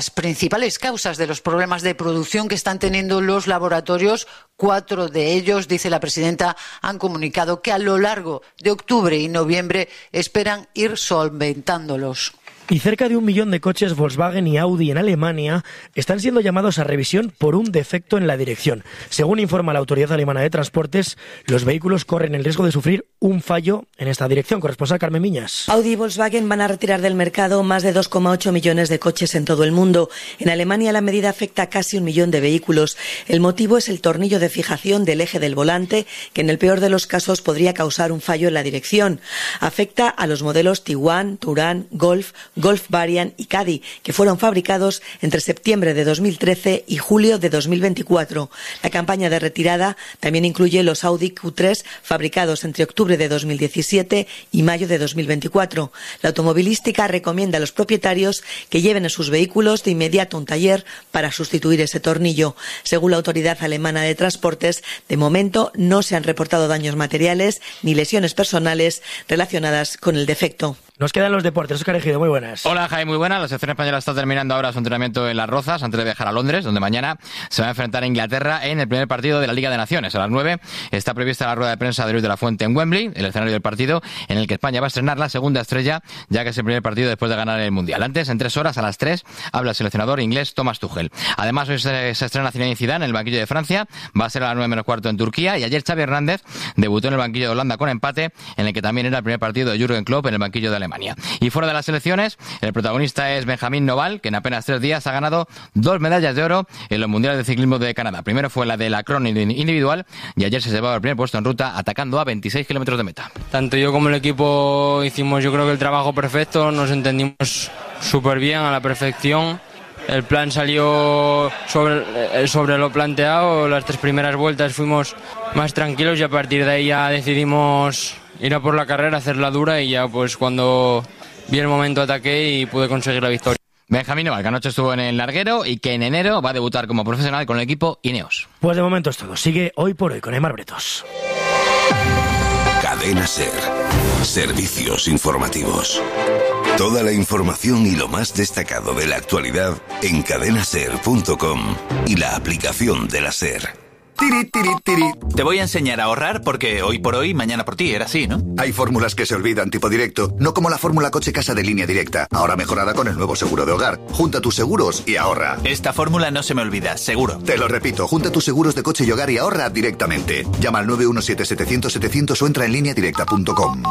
Las principales causas de los problemas de producción que están teniendo los laboratorios, 4 de ellos, dice la presidenta, han comunicado que a lo largo de octubre y noviembre esperan ir solventándolos. Y cerca de 1 millón de coches Volkswagen y Audi en Alemania están siendo llamados a revisión por un defecto en la dirección. Según informa la Autoridad Alemana de Transportes, los vehículos corren el riesgo de sufrir un fallo en esta dirección. Corresponsal Carmen Miñas. Audi y Volkswagen van a retirar del mercado más de 2,8 millones de coches en todo el mundo. En Alemania la medida afecta a casi 1 millón de vehículos. El motivo es el tornillo de fijación del eje del volante, que en el peor de los casos podría causar un fallo en la dirección. Afecta a los modelos Tiguan, Touran, Golf Variant y Caddy, que fueron fabricados entre septiembre de 2013 y julio de 2024. La campaña de retirada también incluye los Audi Q3 fabricados entre octubre de 2017 y mayo de 2024. La automovilística recomienda a los propietarios que lleven a sus vehículos de inmediato a un taller para sustituir ese tornillo. Según la Autoridad Alemana de Transportes, de momento no se han reportado daños materiales ni lesiones personales relacionadas con el defecto. Nos quedan los deportes. Óscar Ejido, muy buenas. Hola, Jaime, muy buenas. La selección española está terminando ahora su entrenamiento en Las Rozas antes de viajar a Londres, donde mañana se va a enfrentar a Inglaterra en el primer partido de la Liga de Naciones. A las 9 está prevista la rueda de prensa de Luis de la Fuente en Wembley, el escenario del partido en el que España va a estrenar la segunda estrella, ya que es el primer partido después de ganar el Mundial. Antes, en 3 horas, a las 3, habla el seleccionador inglés Thomas Tuchel. Además, hoy se estrena Zinedine Zidane en el banquillo de Francia, va a ser a las 9 menos cuarto en Turquía, y ayer Xavi Hernández debutó en el banquillo de Holanda con empate, en el que también era el primer partido de Jürgen Klopp en el banquillo de Alemania. Y fuera de las selecciones, el protagonista es Benjamín Noval, que en apenas 3 días ha ganado 2 medallas de oro en los mundiales de ciclismo de Canadá. Primero fue la de la cron individual y ayer se llevaba el primer puesto en ruta atacando a 26 kilómetros de meta. Tanto yo como el equipo hicimos, yo creo que el trabajo perfecto, nos entendimos súper bien, a la perfección. El plan salió sobre lo planteado, las 3 primeras vueltas fuimos más tranquilos y a partir de ahí ya decidimos ir a por la carrera, hacerla dura, y ya pues cuando vi el momento ataqué y pude conseguir la victoria. Benjamín Noval, que anoche estuvo en el larguero y que en enero va a debutar como profesional con el equipo Ineos. Pues de momento es todo. Sigue Hoy por Hoy con Aimar Bretos. Cadena SER. Servicios informativos. Toda la información y lo más destacado de la actualidad en cadenaser.com y la aplicación de la SER. Te voy a enseñar a ahorrar porque hoy por hoy, mañana por ti, era así, ¿no? Hay fórmulas que se olvidan tipo directo, no como la fórmula coche-casa de Línea Directa, ahora mejorada con el nuevo seguro de hogar. Junta tus seguros y ahorra. Esta fórmula no se me olvida, seguro. Te lo repito, junta tus seguros de coche y hogar y ahorra directamente. Llama al 917-700-700 o entra en lineadirecta.com.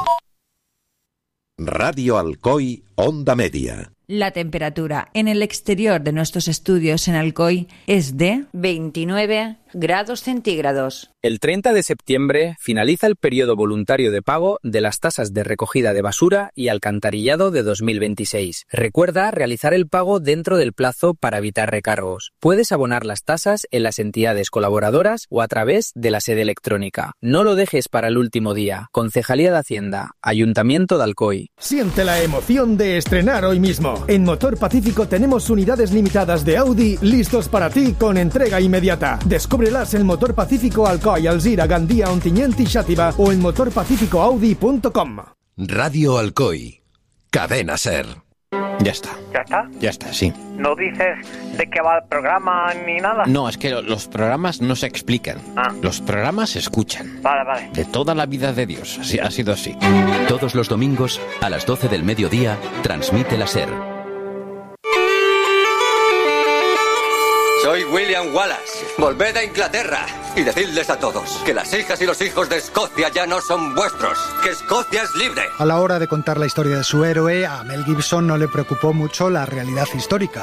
Radio Alcoy, Onda Media. La temperatura en el exterior de nuestros estudios en Alcoy es de 29 grados centígrados. El 30 de septiembre finaliza el periodo voluntario de pago de las tasas de recogida de basura y alcantarillado de 2026. Recuerda realizar el pago dentro del plazo para evitar recargos. Puedes abonar las tasas en las entidades colaboradoras o a través de la sede electrónica. No lo dejes para el último día. Concejalía de Hacienda, Ayuntamiento de Alcoy. Siente la emoción de estrenar hoy mismo. En Motor Pacífico tenemos unidades limitadas de Audi listos para ti con entrega inmediata. Descúbrelas en Motor Pacífico Alcoy, Alzira, Gandía, Ontinyent y Xàtiva o en motorpacificoaudi.com. Radio Alcoy. Cadena SER. Ya está. ¿Ya está? Ya está, sí. ¿No dices de qué va el programa ni nada? No, es que los programas no se explican. Los programas se escuchan. Vale. De toda la vida de Dios. Así, ha sido así. Todos los domingos, a las 12 del mediodía, transmite la SER. Soy William Wallace. Volved a Inglaterra y decidles a todos que las hijas y los hijos de Escocia ya no son vuestros, que Escocia es libre. A la hora de contar la historia de su héroe, a Mel Gibson no le preocupó mucho la realidad histórica.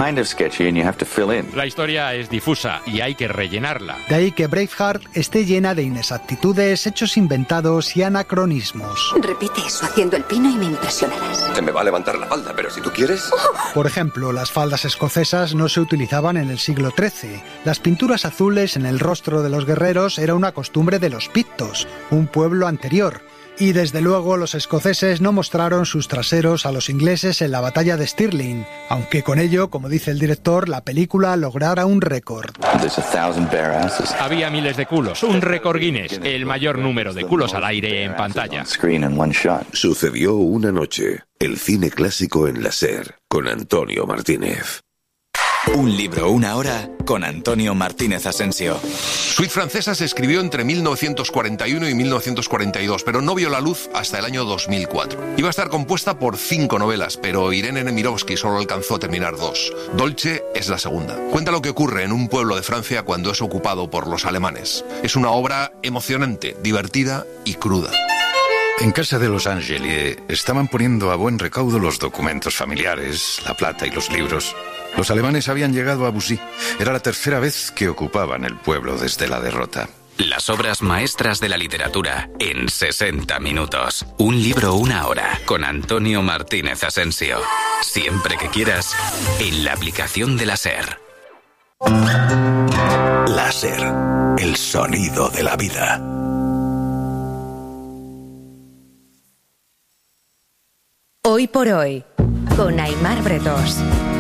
La historia es difusa y hay que rellenarla. De ahí que Braveheart esté llena de inexactitudes, hechos inventados y anacronismos. Repite eso haciendo el pino y me impresionarás. Se me va a levantar la falda, pero si tú quieres... Por ejemplo, las faldas escocesas no se utilizaban en el siglo XIII. Las pinturas azules en el rostro de los guerreros era una costumbre de los pictos, un pueblo anterior. Y desde luego los escoceses no mostraron sus traseros a los ingleses en la batalla de Stirling, aunque con ello, como dice el director, la película lograra un récord. Había miles de culos, un récord Guinness, el mayor número de culos al aire en pantalla. Sucedió una noche, el cine clásico en la SER, con Antonio Martínez. Un libro, una hora, con Antonio Martínez Asensio. Suite Francesa se escribió entre 1941 y 1942, pero no vio la luz hasta el año 2004. Iba a estar compuesta por 5 novelas, pero Irene Nemirovsky solo alcanzó a terminar 2. Dolce es la segunda. Cuenta lo que ocurre en un pueblo de Francia cuando es ocupado por los alemanes. Es una obra emocionante, divertida y cruda. En casa de los Angeli estaban poniendo a buen recaudo los documentos familiares, la plata y los libros. Los alemanes habían llegado a Bussy. Era la tercera vez que ocupaban el pueblo desde la derrota. Las obras maestras de la literatura en 60 minutos. Un libro, una hora, con Antonio Martínez Asensio. Siempre que quieras, en la aplicación de la SER. La SER, el sonido de la vida. Hoy por hoy, con Aimar Bretos.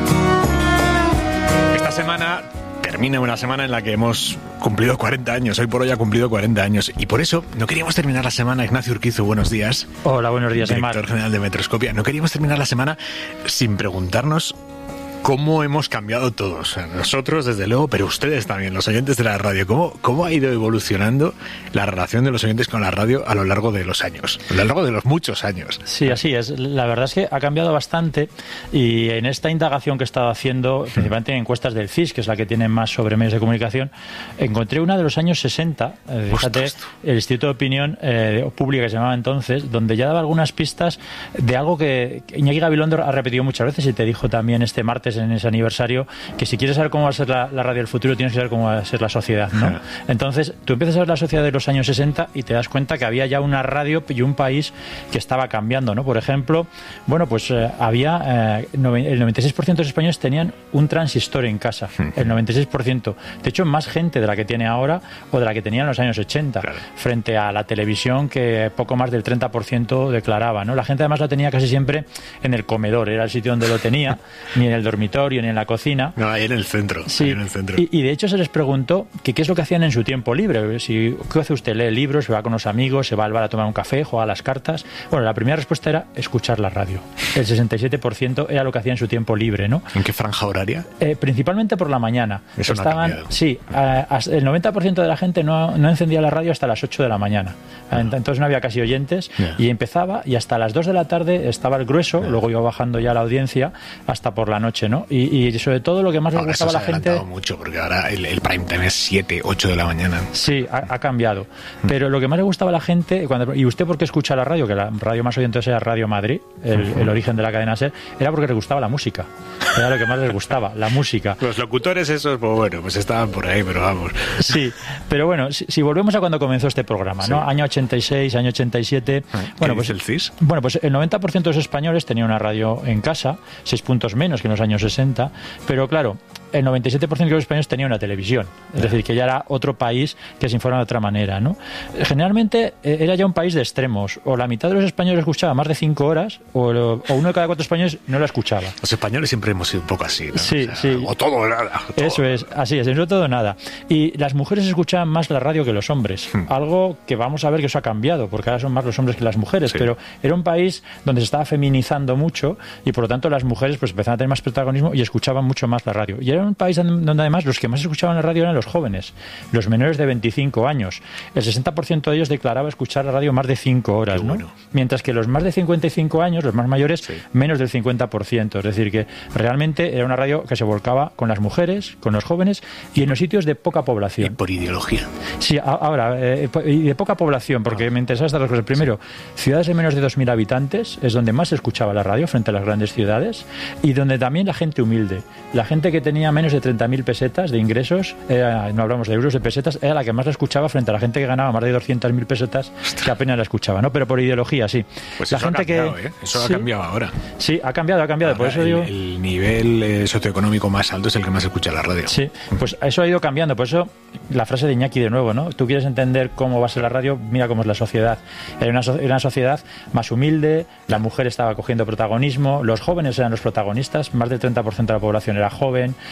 Esta semana termina una semana en la que hemos cumplido 40 años. Hoy por hoy ha cumplido 40 años. Y por eso no queríamos terminar la semana. Ignacio Urquizu, buenos días. Hola, buenos días, Aimar. Director general de Metroscopia. No queríamos terminar la semana sin preguntarnos cómo hemos cambiado todos. Nosotros, desde luego, pero ustedes también, los oyentes de la radio. ¿Cómo ha ido evolucionando la relación de los oyentes con la radio a lo largo de los años? A lo largo de los muchos años. Sí, así es. La verdad es que ha cambiado bastante y en esta indagación que he estado haciendo, principalmente en encuestas del CIS, que es la que tiene más sobre medios de comunicación, encontré una de los años 60, fíjate, el Instituto de Opinión Pública, que se llamaba entonces, donde ya daba algunas pistas de algo que Iñaki Gabilondo ha repetido muchas veces y te dijo también este martes en ese aniversario, que si quieres saber cómo va a ser la radio del futuro, tienes que saber cómo va a ser la sociedad, ¿no? Entonces, tú empiezas a ver la sociedad de los años 60 y te das cuenta que había ya una radio y un país que estaba cambiando, ¿no? Por ejemplo, bueno, pues había el 96% de los españoles tenían un transistor en casa, el 96%. De hecho, más gente de la que tiene ahora o de la que tenía en los años 80, frente a la televisión, que poco más del 30% declaraba, ¿no? La gente además la tenía casi siempre en el comedor, era el sitio donde lo tenía, ni en el dormitorio ni en la cocina. No, ahí en el centro. Sí. En el centro. Y de hecho se les preguntó que qué es lo que hacían en su tiempo libre. ¿Qué hace usted? ¿Lee libros? ¿Se va con los amigos? ¿Se va al bar a tomar un café? ¿Juega a las cartas? Bueno, la primera respuesta era escuchar la radio. El 67% era lo que hacía en su tiempo libre, ¿no? ¿En qué franja horaria? Principalmente por la mañana. Eso no ha cambiado. Sí, el 90% de la gente no encendía la radio hasta las 8 de la mañana. Entonces no había casi oyentes y empezaba y hasta las 2 de la tarde estaba el grueso, luego iba bajando ya la audiencia hasta por la noche, ¿no? Y sobre todo lo que más le gustaba a la gente... Ahora se ha adelantado mucho, porque ahora el prime time es 7, 8 de la mañana. Sí, ha cambiado. Pero lo que más le gustaba a la gente... ¿Y usted por qué escucha la radio? Que la radio más oyente era Radio Madrid, el origen de la cadena SER, era porque les gustaba la música. Era lo que más les gustaba, la música. Los locutores esos, pues bueno, pues estaban por ahí, pero vamos. Sí, pero bueno, si volvemos a cuando comenzó este programa, ¿no? Año 86, año 87... Bueno, pues el CIS. Bueno, pues el 90% de los españoles tenía una radio en casa, 6 puntos menos que en los años 60, pero claro, el 97% de los españoles tenía una televisión, es decir, que ya era otro país que se informa de otra manera, ¿no? Generalmente era ya un país de extremos, o la mitad de los españoles escuchaba más de 5 horas, o uno de cada 4 españoles no la escuchaba. Los españoles siempre hemos sido un poco así, ¿no? Sí, o sea, sí. O todo o nada. Eso es, así es, no todo o nada. Y las mujeres escuchaban más la radio que los hombres, algo que vamos a ver que eso ha cambiado, porque ahora son más los hombres que las mujeres, pero era un país donde se estaba feminizando mucho y por lo tanto las mujeres pues empezaban a tener más protagonismo y escuchaban mucho más la radio. Y era un país donde además los que más escuchaban la radio eran los jóvenes, los menores de 25 años. El 60% de ellos declaraba escuchar la radio más de 5 horas, ¿no? Mientras que los más de 55 años, los más mayores, menos del 50%. Es decir, que realmente era una radio que se volcaba con las mujeres, con los jóvenes y en los sitios de poca población. Y por ideología. Sí, ahora, y de poca población, porque me interesan estas dos cosas. Primero, ciudades de menos de 2.000 habitantes es donde más se escuchaba la radio frente a las grandes ciudades y donde también la gente humilde, la gente que tenía menos de 30.000 pesetas de ingresos, no hablamos de euros, de pesetas, era la que más la escuchaba frente a la gente que ganaba más de 200.000 pesetas, que apenas la escuchaba, ¿no? Pero por ideología, sí. Pues la eso gente ha cambiado, ¿eh? Eso ha cambiado ahora. Sí, ha cambiado. Ahora, por eso digo... El nivel socioeconómico más alto es el que más escucha la radio. Sí, pues eso ha ido cambiando. Por eso la frase de Iñaki de nuevo, ¿no? Tú quieres entender cómo va a ser la radio, mira cómo es la sociedad. Era una sociedad más humilde, la mujer estaba cogiendo protagonismo, los jóvenes eran los protagonistas, más del 30% de la población era joven,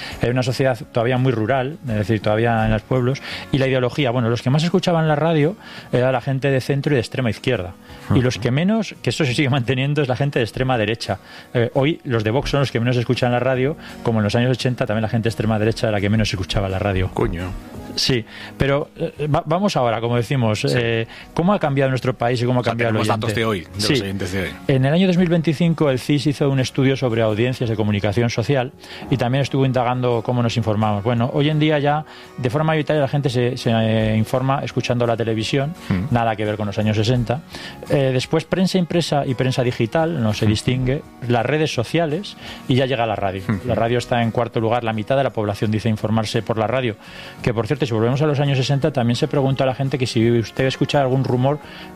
Era una sociedad todavía muy rural, es decir, todavía en los pueblos, y la ideología, bueno, los que más escuchaban la radio era la gente de centro y de extrema izquierda, y los que menos, que eso se sigue manteniendo, es la gente de extrema derecha. Hoy los de Vox son los que menos escuchan la radio, como en los años 80 también la gente de extrema derecha era la que menos escuchaba la radio. Coño. Sí, pero vamos ahora, como decimos, ¿cómo ha cambiado nuestro país y cómo ha cambiado el oyente? Datos de hoy, de los oyentes de hoy. En el año 2025 el CIS hizo un estudio sobre audiencias de comunicación social y también estuvo indagando cómo nos informamos. Bueno, hoy en día ya de forma mayoritaria la gente se informa escuchando la televisión, nada que ver con los años 60. Después prensa impresa y prensa digital, no se distingue, las redes sociales y ya llega la radio. La radio está en cuarto lugar, la mitad de la población dice informarse por la radio, que por cierto, si volvemos a los años 60, también se preguntó a la gente que si usted escucha algún rumor,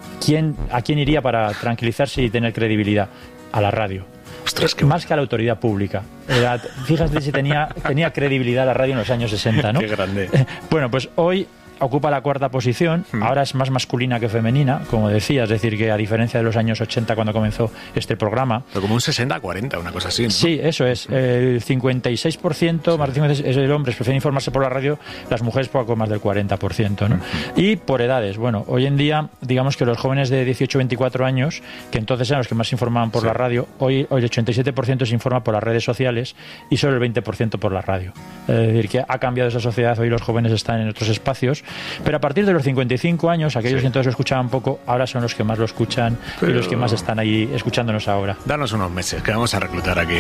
¿a quién iría para tranquilizarse y tener credibilidad? A la radio. Ostras, más que a la autoridad pública. Fíjate si tenía credibilidad la radio en los años 60, ¿no? Qué grande. Bueno, pues hoy ocupa la cuarta posición, ahora es más masculina que femenina, como decía, es decir, que a diferencia de los años 80 cuando comenzó este programa. Pero como un 60-40, una cosa así, ¿no? Sí, eso es. El 56%, más del 56% es el hombre, prefieren informarse por la radio, las mujeres poco más del 40%, ¿no? Y por edades, bueno, hoy en día, digamos que los jóvenes de 18-24 años, que entonces eran los que más se informaban por la radio, hoy el 87% se informa por las redes sociales y solo el 20% por la radio. Es decir, que ha cambiado esa sociedad, hoy los jóvenes están en otros espacios. Pero a partir de los 55 años, aquellos que entonces lo escuchaban poco, ahora son los que más lo escuchan y los que más están ahí escuchándonos ahora. Danos unos meses, que vamos a reclutar aquí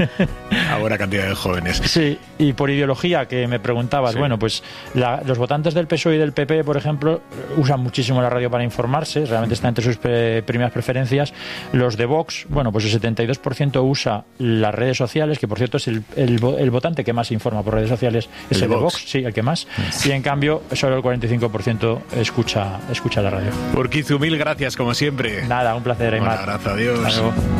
a buena cantidad de jóvenes. Sí, y por ideología, que me preguntabas, bueno, pues los votantes del PSOE y del PP, por ejemplo, usan muchísimo la radio para informarse, realmente está entre sus primeras preferencias. Los de Vox, bueno, pues el 72% usa las redes sociales, que por cierto es el votante que más informa por redes sociales, es el de Vox, sí, el que más, y en cambio solo el 45% escucha la radio. Urquizu, mil gracias, como siempre. Nada, un placer, Aimar. Un abrazo, adiós.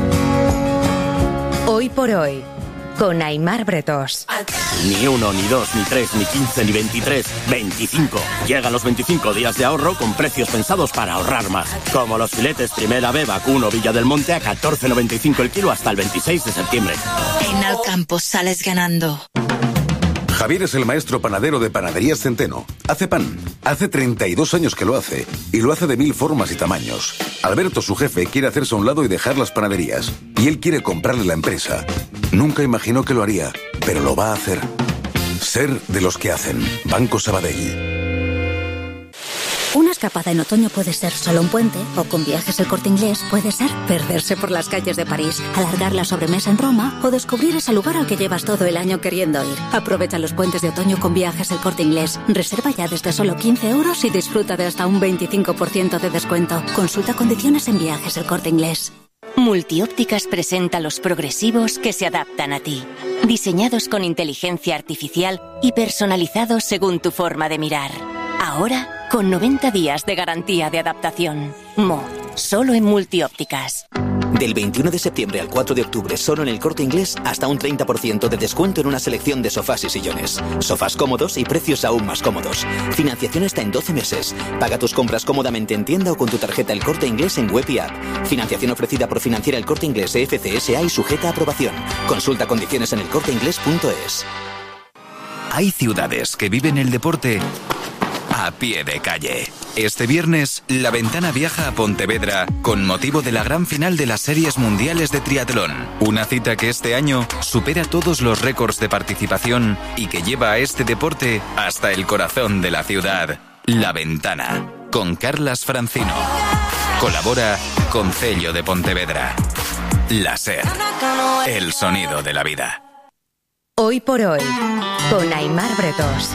Hoy por hoy, con Aimar Bretós. Ni 1, ni 2, ni 3, ni 15, ni 23, 25. Llegan los 25 días de ahorro con precios pensados para ahorrar más. Como los filetes Primera B, Vacuno, Villa del Monte a 14,95 el kilo hasta el 26 de septiembre. En Alcampo sales ganando. Javier es el maestro panadero de Panaderías Centeno. Hace pan. Hace 32 años que lo hace. Y lo hace de 1000 formas y tamaños. Alberto, su jefe, quiere hacerse a un lado y dejar las panaderías. Y él quiere comprarle la empresa. Nunca imaginó que lo haría, pero lo va a hacer. Ser de los que hacen. Banco Sabadell. Una escapada en otoño puede ser solo un puente, o con Viajes El Corte Inglés puede ser perderse por las calles de París, alargar la sobremesa en Roma o descubrir ese lugar al que llevas todo el año queriendo ir. Aprovecha los puentes de otoño con Viajes El Corte Inglés. Reserva ya desde solo 15 € y disfruta de hasta un 25% de descuento. Consulta condiciones en Viajes El Corte Inglés. Multiópticas presenta los progresivos que se adaptan a ti. Diseñados con inteligencia artificial y personalizados según tu forma de mirar. Ahora, con 90 días de garantía de adaptación. Solo en Multiópticas. Del 21 de septiembre al 4 de octubre, solo en El Corte Inglés, hasta un 30% de descuento en una selección de sofás y sillones. Sofás cómodos y precios aún más cómodos. Financiación hasta en 12 meses. Paga tus compras cómodamente en tienda o con tu tarjeta El Corte Inglés en web y app. Financiación ofrecida por Financiera El Corte Inglés FCSA y sujeta a aprobación. Consulta condiciones en elcorteinglés.es. Hay ciudades que viven el deporte a pie de calle. Este viernes, La Ventana viaja a Pontevedra con motivo de la gran final de las Series Mundiales de Triatlón. Una cita que este año supera todos los récords de participación y que lleva a este deporte hasta el corazón de la ciudad. La Ventana, con Carlas Francino. Colabora Concello de Pontevedra. La SER, el sonido de la vida. Hoy por hoy, con Aimar Bretós.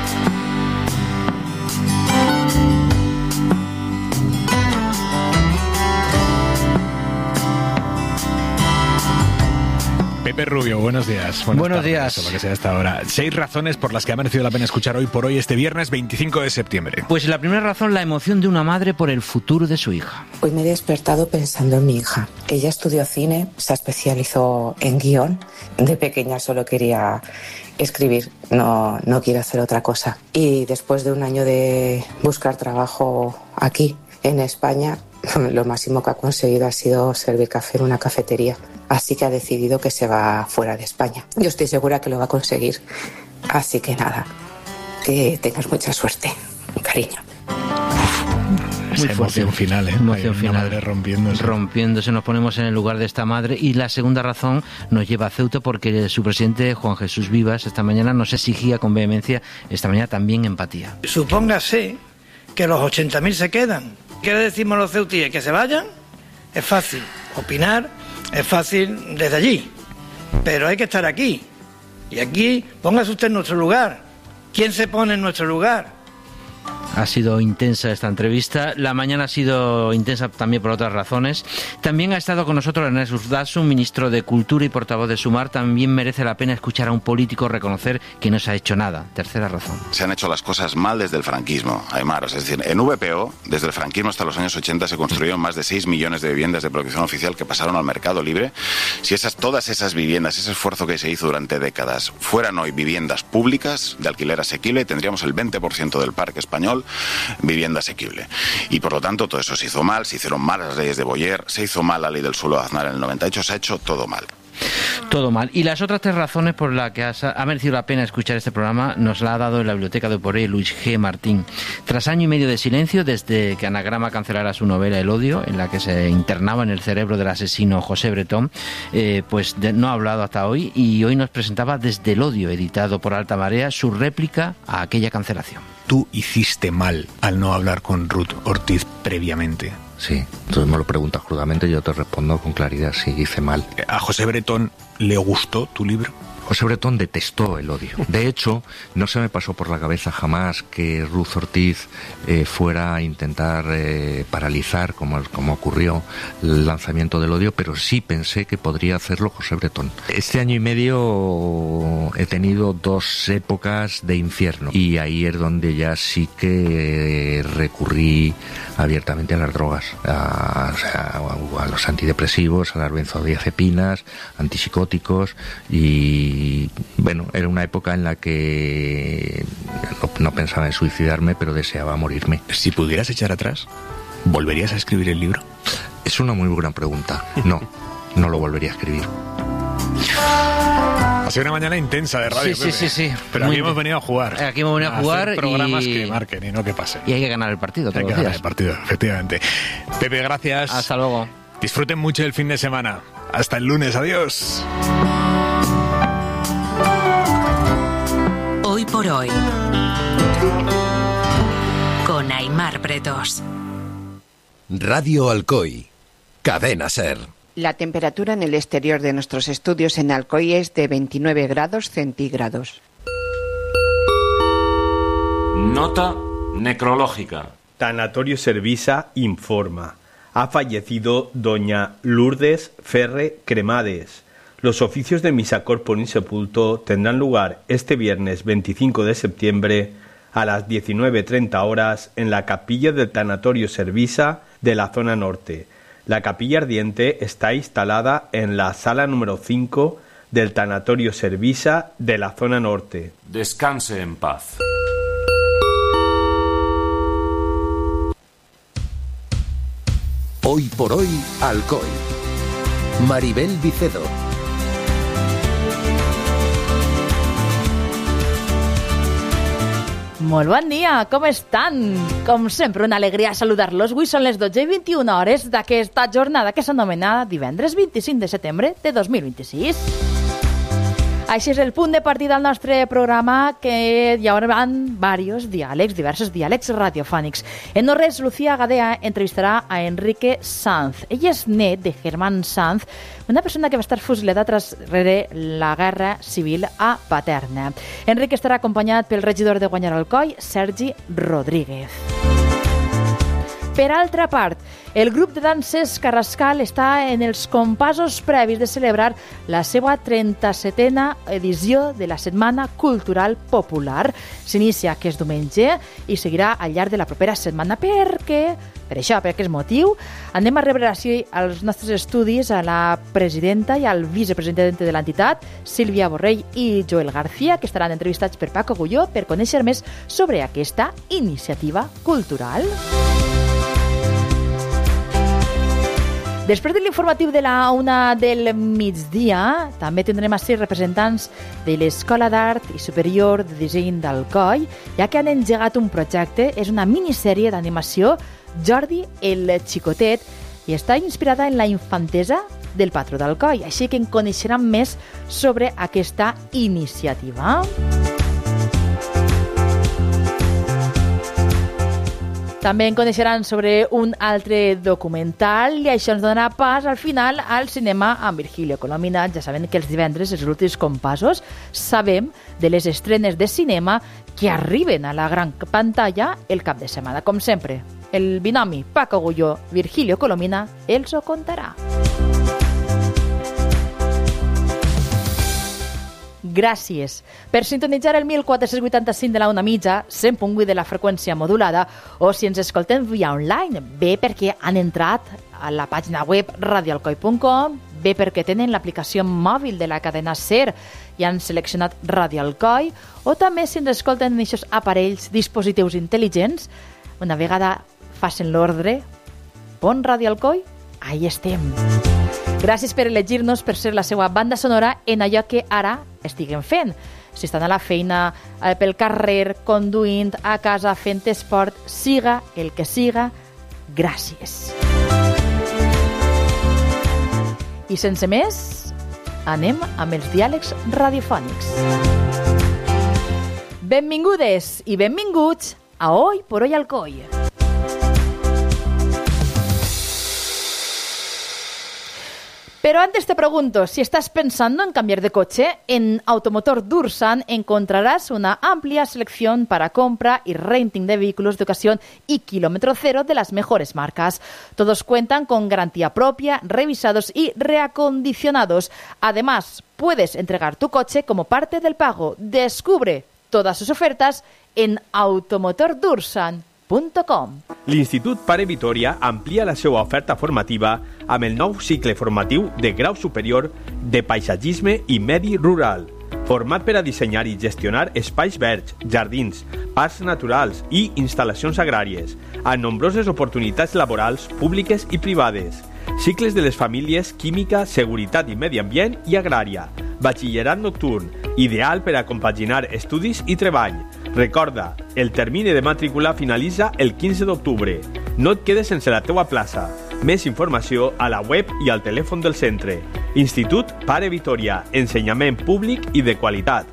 Pepe Rubio, buenos días. Buenos días. Lo que sea hasta ahora. 6 razones por las que ha merecido la pena escuchar Hoy por Hoy este viernes 25 de septiembre. Pues la primera razón, la emoción de una madre por el futuro de su hija. Hoy me he despertado pensando en mi hija. Ella estudió cine, se especializó en guión. De pequeña solo quería escribir, no quiero hacer otra cosa. Y después de un año de buscar trabajo aquí, en España, lo máximo que ha conseguido ha sido servir café en una cafetería. Así que ha decidido que se va fuera de España. Yo estoy segura que lo va a conseguir, Así que nada, que tengas mucha suerte. Un cariño. Muy emoción final, ¿eh? Emoción final. Una madre rompiéndose. Rompiéndose, nos ponemos en el lugar de esta madre. Y la segunda razón nos lleva a Ceuta porque su presidente, Juan Jesús Vivas, esta mañana nos exigía con vehemencia, esta mañana también empatía. Supóngase que los 80.000 se quedan. ¿Qué le decimos a los ceutíes? ¿Que se vayan? Es fácil. Opinar es fácil desde allí. Pero hay que estar aquí. Y aquí, póngase usted en nuestro lugar. ¿Quién se pone en nuestro lugar? Ha sido intensa esta entrevista. La mañana ha sido intensa también por otras razones. También ha estado con nosotros Ernest Urtasun, ministro de Cultura y portavoz de Sumar. También merece la pena escuchar a un político reconocer que no se ha hecho nada. Tercera razón. Se han hecho las cosas mal desde el franquismo, Aymar. Es decir, en VPO, desde el franquismo hasta los años 80, se construyeron más de 6 millones de viviendas de protección oficial que pasaron al mercado libre. Si todas esas viviendas, ese esfuerzo que se hizo durante décadas, fueran hoy viviendas públicas de alquiler asequible, tendríamos el 20% del parque español vivienda asequible. Y por lo tanto todo eso se hizo mal, se hicieron mal las leyes de Boyer, se hizo mal la ley del suelo de Aznar en el 98, se ha hecho todo mal. Todo mal. Y las otras tres razones por las que ha merecido la pena escuchar este programa nos la ha dado en la biblioteca de Poré Luis G. Martín. Tras año y medio de silencio, desde que Anagrama cancelara su novela El odio, en la que se internaba en el cerebro del asesino José Bretón, no ha hablado hasta hoy, y hoy nos presentaba Desde el odio, editado por Alta Marea, su réplica a aquella cancelación. Tú hiciste mal al no hablar con Ruth Ortiz previamente. Sí, entonces me lo preguntas crudamente y yo te respondo con claridad, sí, hice mal. ¿A José Bretón le gustó tu libro? José Bretón detestó El odio. De hecho, no se me pasó por la cabeza jamás que Ruth Ortiz fuera a intentar paralizar, como ocurrió, el lanzamiento del odio, pero sí pensé que podría hacerlo José Bretón. Este año y medio he tenido 2 épocas de infierno y ahí es donde ya sí que recurrí abiertamente a las drogas, a los antidepresivos, a las benzodiazepinas, antipsicóticos, y bueno, era una época en la que no pensaba en suicidarme, pero deseaba morirme. Si pudieras echar atrás, ¿volverías a escribir el libro? Es una muy buena pregunta. No lo volvería a escribir. Ha sido una mañana intensa de radio. Sí. Pero aquí hemos venido a jugar. Aquí hemos venido a jugar hacer programas que marquen y no que pasen. Y hay que ganar el partido todos los días. Hay que ganar el partido, efectivamente. Pepe, gracias. Hasta luego. Disfruten mucho el fin de semana. Hasta el lunes. Adiós. Hoy por hoy, con Aymar Bretos. Radio Alcoy, Cadena SER. La temperatura en el exterior de nuestros estudios en Alcoy es de 29 grados centígrados. Nota necrológica. Tanatorio Servisa informa. Ha fallecido doña Lourdes Ferre Cremades. Los oficios de misa corporum sepulto tendrán lugar este viernes 25 de septiembre a las 19:30 horas en la capilla del Tanatorio Servisa de la zona norte. La capilla ardiente está instalada en la sala número 5 del Tanatorio Servisa de la zona norte. Descanse en paz. Hoy por hoy, Alcoy. Maribel Vicedo. Molt bon dia, com estan? Com sempre, una alegria saludar-los. Avui són les 12:21 d'aquesta jornada que s'anomena divendres 25 de setembre de 2026. Així és el punt de partida del nostre programa, que hi haurà diversos diàlegs radiofònics. En no res, Lucía Gadea entrevistarà a Enrique Sanz. Ell és net de Germán Sanz, una persona que va estar fusilada rere la Guerra Civil a Paterna. Enrique estarà acompanyat pel regidor de Guanyar Alcoi, Sergi Rodríguez. Per altra part, el grup de danses Carrascal està en els compassos previs de celebrar la seva 37a edició de la Setmana Cultural Popular. S'inicia aquest diumenge i seguirà al llarg de la propera setmana. Per aquest motiu, anem a rebre així als nostres estudis a la presidenta i al vicepresident de l'entitat, Sílvia Borrell i Joel García, que estaran entrevistats per Paco Agulló per conèixer més sobre aquesta iniciativa cultural. Després de l'informatiu de la 1 del migdia, també tindrem ací representants de l'Escola d'Art i Superior de Disseny d'Alcoi, ja que han engegat un projecte, és una minissèrie d'animació, Jordi el Xicotet, i està inspirada en la infantesa del patró d'Alcoi, així que en coneixeran més sobre aquesta iniciativa. També en coneixeran sobre un altre documental i això ens donarà pas al final al cinema amb Virgilio Colomina. Ja saben que els divendres, els últims compassos, sabem de les estrenes de cinema que arriben a la gran pantalla el cap de setmana. Com sempre, el binomi Paco Agulló, Virgilio Colomina, els ho contarà. Gràcies per sintonitzar el 1485 de la ona mitja, 100.8 de la freqüència modulada, o si ens escoltem via online, bé perquè han entrat a la pàgina web radioalcoi.com, bé perquè tenen l'aplicació mòbil de la cadena SER i han seleccionat Radio Alcoi, o també si ens escolten en aquests aparells, dispositius intel·ligents, una vegada facin l'ordre, pon Radio Alcoi, ahí estem. Gràcies per elegir-nos per ser la seva banda sonora en allò que ara estiguem fent. Si estan a la feina, pel carrer, conduint, a casa, fent esport, siga el que siga, gràcies. I sense més, anem amb els diàlegs radiofònics. Benvingudes i benvinguts a Hoy por Hoy Alcoi. Pero antes te pregunto, si estás pensando en cambiar de coche, en Automotor Dursan encontrarás una amplia selección para compra y renting de vehículos de ocasión y kilómetro cero de las mejores marcas. Todos cuentan con garantía propia, revisados y reacondicionados. Además, puedes entregar tu coche como parte del pago. Descubre todas sus ofertas en automotordursan.com. L'Institut Pare Vitòria amplia la seva oferta formativa amb el nou cicle formatiu de grau superior de paisatgisme i medi rural, format per a dissenyar i gestionar espais verds, jardins, parcs naturals i instal·lacions agràries, amb nombroses oportunitats laborals públiques i privades, cicles de les famílies, química, seguretat i medi ambient i agrària, batxillerat nocturn, ideal per a compaginar estudis i treball. Recorda, el termini de matrícula finalitza el 15 d'octubre. No et quedes sense la teua plaça. Més informació a la web i al telèfon del centre. Institut Pare Vitòria, ensenyament públic i de qualitat.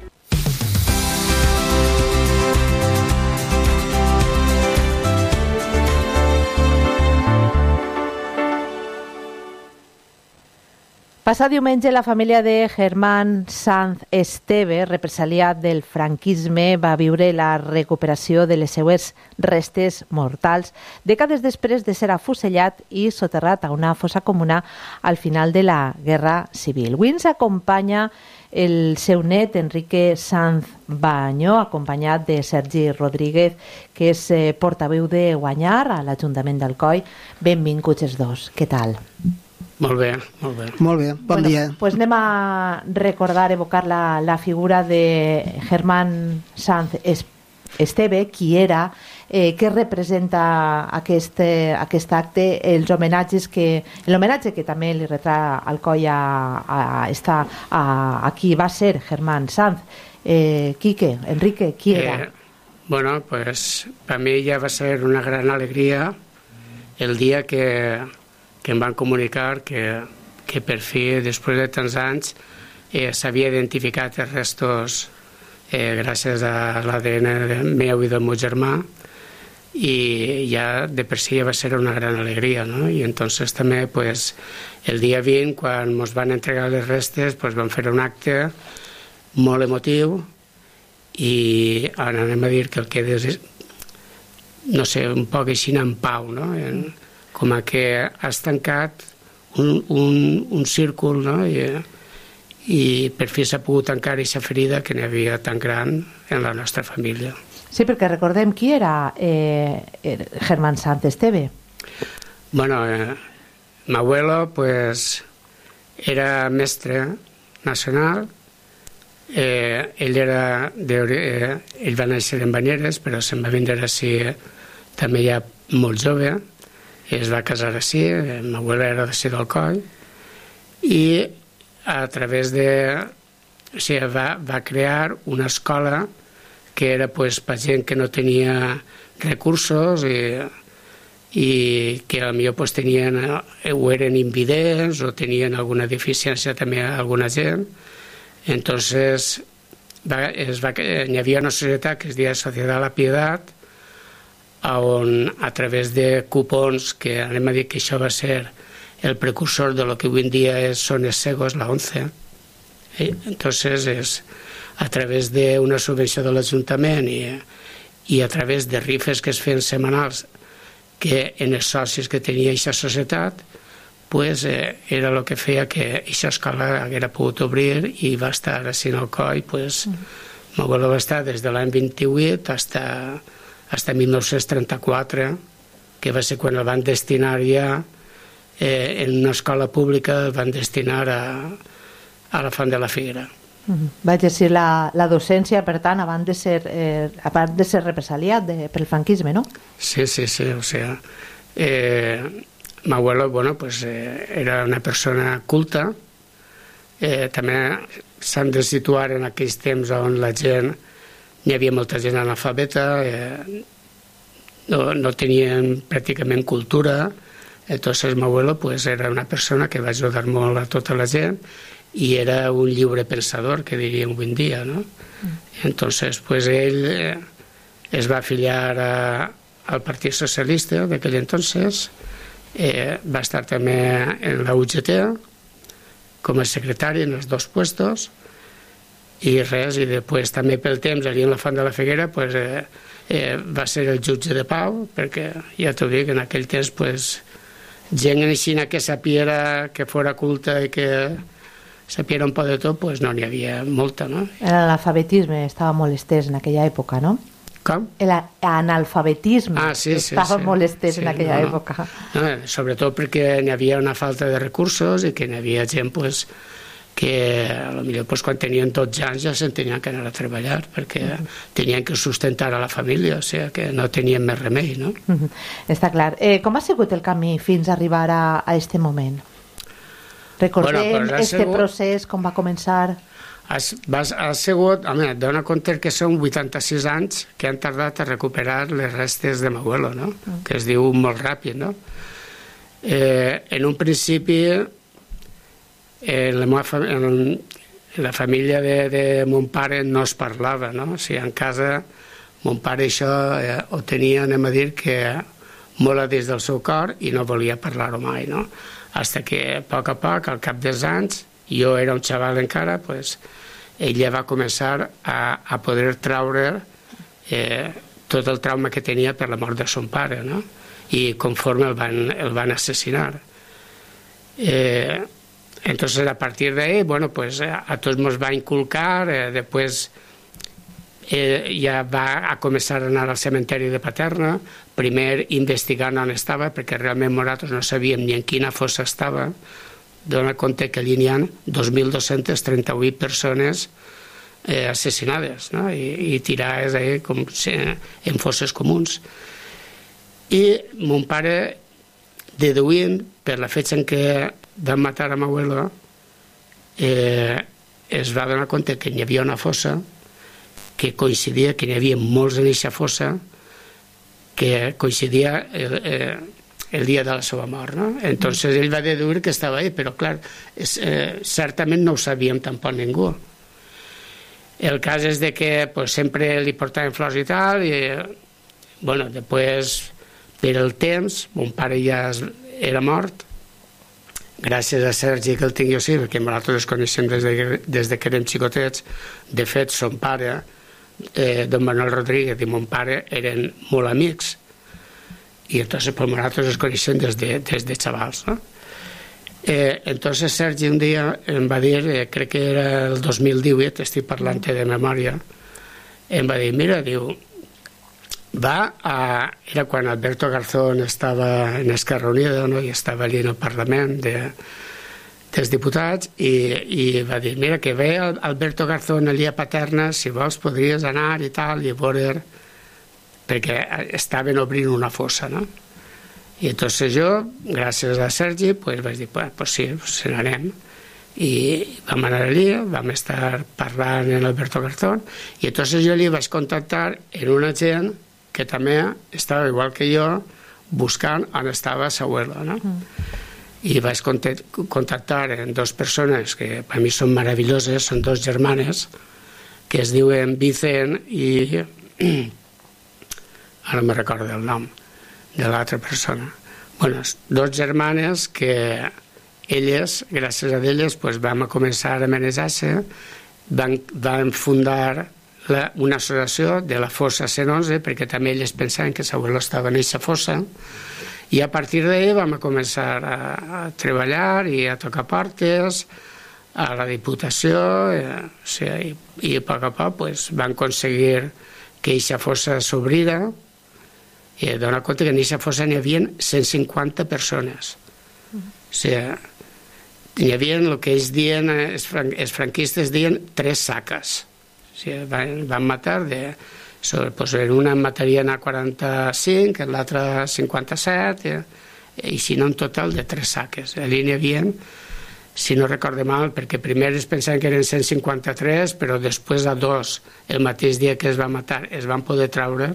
Passat diumenge, la família de Germán Sanz Esteve, represaliat del franquisme, va viure la recuperació de les seues restes mortals dècades després de ser afusellat i soterrat a una fossa comuna al final de la Guerra Civil. Avui ens acompanya el seu net, Enrique Sanz Bañó, acompanyat de Sergi Rodríguez, que és portaveu de Guanyar a l'Ajuntament d'Alcoi. Benvinguts els dos. Què tal? Molt bé, molt bé. Molt bé, bon dia. Pues anem a recordar, evocar la figura de Germán Sanz Esteve, qui era, què representa aquest acte, l'homenatge que també li retrà Alcoi a qui va ser Germán Sanz. Quique, Enrique, qui era? Bueno, pues para mí ya va a ser una gran alegría el día que em van comunicar que per fi, després de tants anys, s'havia identificat els restos gràcies a l'ADN meu i del meu germà, i ja de per si ja va ser una gran alegria, ¿no? I entonces també pues, el dia 20, quan ens van entregar les restes, pues, vam fer un acte molt emotiu i ara anem a dir que el quedes, no sé, un poc així en pau, no? Com a que has tancat un círcul, no? I per fi s'ha pogut tancar aquesta ferida que n'hi havia tan gran en la nostra família. Sí, perquè recordem qui era Germán Sanz Esteve. Bueno, mi abuelo pues era mestre nacional, ell va néixer en Banyeres, però se'n va vindre així també ja molt jove, es va casar així, l'abuela era d'ací d'Alcoi, i a través de... O sigui, va crear una escola que era pues, per gent que no tenia recursos i que potser pues, tenien, o eren invidents o tenien alguna deficiència també alguna gent. Entonces hi havia una societat que es deia Societat La Piedad, on a través de cupons, que anem a dir que això va ser el precursor de lo que avui en dia són els cegos, la 11. Entonces és a través d'una subvenció de l'Ajuntament i a través de rifes que es feien setmanals que en els socis que tenia aquesta societat pues, era el que feia que aquesta escola haguera pogut obrir i va estar així en Alcoi. Pues, m'abuelo va estar des de l'any 28 fins a 1934, que va ser quan el van destinar ja en una escola pública, el van destinar a la Font de la Figuera. Va exercir la docència, per tant, abans de ser represaliat pel franquisme, no? Sí, o sea, mi abuelo, bueno, pues era una persona culta, també s'han de situar en aquells temps on la gent, hi havia molta gent analfabeta, no tenien pràcticament cultura, entonces mi abuelo pues era una persona que va ajudar molt a tota la gent i era un lliure pensador, que diríem avui en dia, ¿no? Entonces pues ell es va afiliar al Partit Socialista d'aquell entonces, va estar també en la UGT com a secretari en els dos puestos i res, i després també pel temps allà en la Font de la Figuera pues, va ser el jutge de pau, perquè ja t'ho dic, en aquell temps pues, gent així que sapiera, que fora culta i que sapiera un poc de tot, pues no n'hi havia molta, no? L'alfabetisme estava molt estès en aquella època, no? Com? L'analfabetisme estava molt estès en aquella època. No, sobretot perquè n'hi havia una falta de recursos i que n'hi havia gent pues, que potser pues, quan tenien 12 anys ja se'n tenien que anar a treballar perquè tenien que sustentar a la família, o sigui que no tenien més remei, no? Està clar. Com ha sigut el camí fins a arribar a aquest moment? Recordem este procés, com va començar? Ha sigut, home, et dona compte que són 86 anys que han tardat a recuperar les restes de m'abuelo, no? Que es diu molt ràpid, no? En un principi en la família de mon pare no es parlava, no? O sigui, en casa mon pare això ho tenia, anem a dir, que molt a dins del seu cor i no volia parlar-ho mai, no? Hasta que a poc, al cap dels anys, jo era un xaval encara, pues, ella va començar a poder traure tot el trauma que tenia per la mort de son pare, no? I conforme el van assassinar. Entonces, a partir de ahí, bueno, pues a tots nos va inculcar, después ja va a començar a anar al cementeri de Paterna, primer investigant on estava, perquè realment nosaltres no sabíem ni en quina fossa estava. Dona compte que allí n'hi ha 2.238 persones assassinades, no? I tirades com en fosses comuns. I mon pare, deduint per la fetge en què van matar a m'abuelo, es va donar compte que hi havia una fossa que coincidia, que n'hi havia molts en aquesta fossa, que coincidia el dia de la seva mort, no? Entonces ell va deduir que estava ahí, però clar, certament no ho sabíem tampoc ningú. El cas és de que pues, sempre li portaven flors i tal, i bueno, després per el temps, mon pare ja era mort, gràcies a Sergi que el tinc jo sí, perquè nosaltres els coneixem des que érem xicotets. De fet, son pare, don Manuel Rodríguez i mon pare eren molt amics i entonces pues, nosaltres els coneixem des de xavals, no? Entonces Sergi un dia em va dir, crec que era el 2018, estic parlant de memòria, em va dir, mira, diu, era quan Alberto Garzón estava en Esquerra Unida, no? I estava allà en el Parlament dels diputats i va dir, mira que ve Alberto Garzón allà a Paterna, si vols podries anar i tal, i veure, perquè estaven obrint una fossa, no? I entonces jo, gràcies a Sergi, pues vaig dir, pues sí, pues n'anem. I vam anar allí, vam estar parlant en Alberto Garzón, i entonces jo li vaig contactar en una gent que també estava igual que jo buscant on estava l'abuelo, no? I vaig contactar en dos persones que per mi són meravelloses, són dos germanes, que es diuen Vicent i... ara no me recordo el nom de l'altra persona. Bueno, dos germanes que elles, gràcies a elles, pues, vam començar a manejar-se, van fundar una associació de la fossa 111, perquè també elles pensaven que l'abuelo estava en aquesta fossa, i a partir d'ahir vam començar a treballar i a tocar portes a la Diputació, i a poc a poc pues, van aconseguir que aquesta fossa s'obrira, i dona compte que en aquesta fossa n'hi havia 150 persones. O sigui, hi havia el que ells diuen, els franquistes diuen 3 saques. O sigui, van matar en una en matarien a 45, en l'altra 57, i si no en total de 3 saques. Allí n'hi havia, si no recorde mal, perquè primer es pensaven que eren 153, però després a 2, el mateix dia que es va matar, es van poder traure,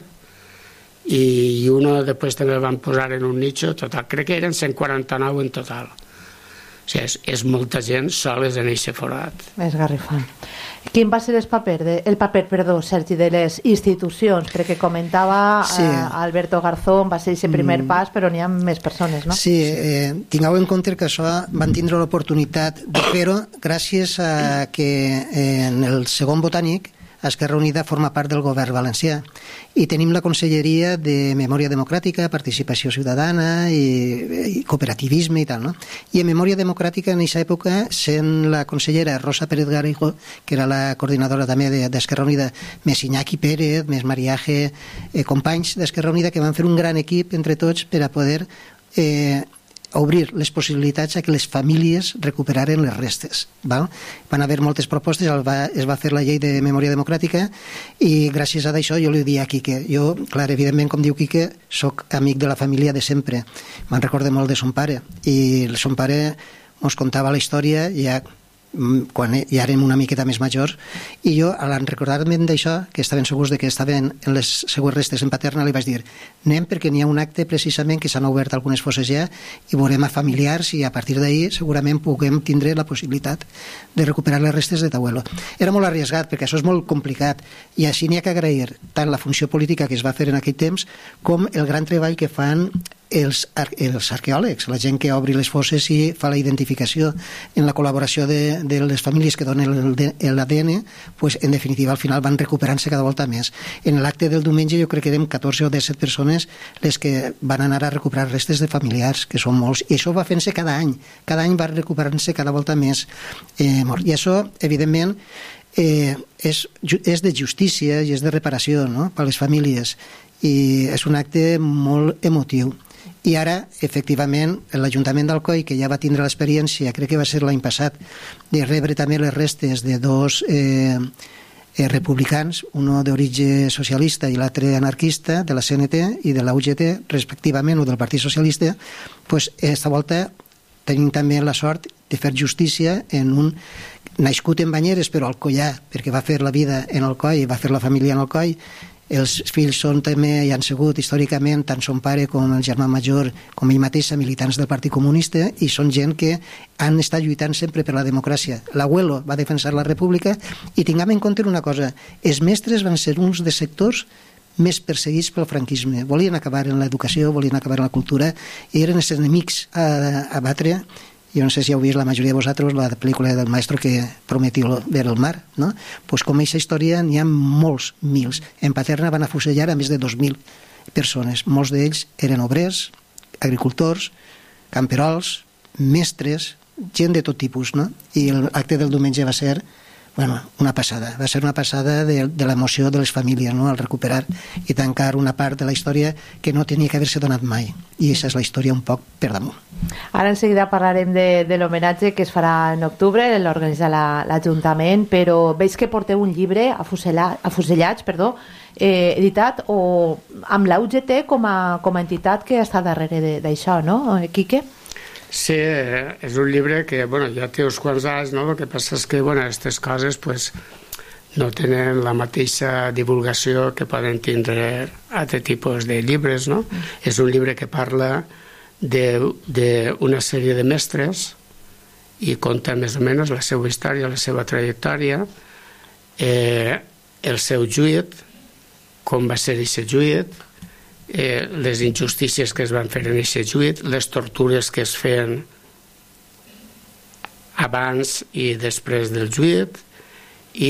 i uno després també el van posar en un nicho, total, crec que eren 149 en total. O sigui, és molta gent soles en aquest forat. És garrifant. Quin va ser el paper, Sergi, de les institucions? Perquè comentava Alberto Garzón, va ser aquest primer pas, però n'hi ha més persones, no? Sí, tingueu en compte que això van tindre l'oportunitat de fer-ho gràcies a que en el segon botànic Esquerra Unida forma part del govern valencià i tenim la Conselleria de Memòria Democràtica, Participació Ciutadana i Cooperativisme i tal, no? I en Memòria Democràtica en aquesta època, sent la consellera Rosa Pérez Garrigo, que era la coordinadora també d'Esquerra Unida, més Iñaki Pérez, més Mariaje, companys d'Esquerra Unida que van fer un gran equip entre tots per a poder obrir les possibilitats a que les famílies recuperaren les restes. Val? Van haver moltes propostes, es va fer la llei de memòria democràtica i gràcies a això jo li dic a Quique. Jo, clar, evidentment, com diu Quique, soc amic de la família de sempre. Me'n recordo molt de son pare i son pare ens contava la història ja quan ja érem una miqueta més majors, i jo, al recordar-me d'això, que estaven segurs de que estaven en les seues restes en Paterna, li vaig dir, anem perquè n'hi ha un acte precisament que s'han obert algunes fosses ja i veurem a familiars i a partir d'ahir segurament puguem tindre la possibilitat de recuperar les restes de t'abuelo. Era molt arriesgat perquè això és molt complicat i així n'hi ha que agrair tant la funció política que es va fer en aquell temps com el gran treball que fan els arqueòlegs, la gent que obri les fosses i fa la identificació en la col·laboració de les famílies que donen l'ADN, pues, en definitiva al final van recuperant-se cada volta més. En l'acte del diumenge jo crec que érem 14 o 17 persones les que van anar a recuperar restes de familiars, que són molts, i això va fent-se cada any va recuperant-se cada volta més mort. I això, evidentment, és de justícia i és de reparació, no?, per a les famílies, i és un acte molt emotiu. I ara, efectivament, l'Ajuntament d'Alcoi, que ja va tindre l'experiència, crec que va ser l'any passat, de rebre també les restes de dos republicans, un d'origen socialista i l'altre anarquista, de la CNT i de la UGT, respectivament, o del Partit Socialista, doncs, aquesta volta tenim també la sort de fer justícia en un nascut en Banyeres, però alcoià, perquè va fer la vida en Alcoi, va fer la família en Alcoi. Els fills són també i han sigut històricament tant son pare com el germà major com ell mateix militants del Partit Comunista i són gent que han estat lluitant sempre per la democràcia. L'abuelo va defensar la república i tinguem en compte una cosa, els mestres van ser uns dels sectors més perseguits pel franquisme. Volien acabar en l'educació, volien acabar en la cultura i eren els enemics a batre. Jo no sé si heu vist la majoria de vosaltres la pel·lícula del maestro que prometió ver el mar, no? Pues com aquesta història n'hi ha molts mils. En Paterna van afusellar a més de 2.000 persones. Molts d'ells eren obrers, agricultors, camperols, mestres, gent de tot tipus, no? I l'acte del diumenge va ser una passada. Va ser una passada de l'emoció de les famílies, no?, al recuperar i tancar una part de la història que no tenia que haver-se donat mai. I aquesta és la història un poc per damunt. Ara en seguida parlarem de l'homenatge que es farà en octubre, l'organitza l'Ajuntament, però veig que porteu un llibre, Afusellats, editat amb la UGT com a entitat que està darrere d'això, no, Quique? Sí, és un llibre que ja té uns quants anys, no? El que passa és que aquestes coses no tenen la mateixa divulgació que poden tindre altres tipus de llibres, no? És un llibre que parla d'una sèrie de mestres i conta més o menys la seva història, la seva trajectòria, el seu lluit, com va ser aquest lluit, les injustícies que es van fer en aquest lluit, les tortures que es feien abans i després del lluit, i